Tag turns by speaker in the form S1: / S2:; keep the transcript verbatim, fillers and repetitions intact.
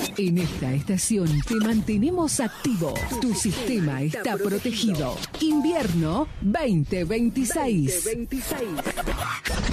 S1: En esta estación te mantenemos activo. Tu sistema está protegido. Invierno veinte veintiséis.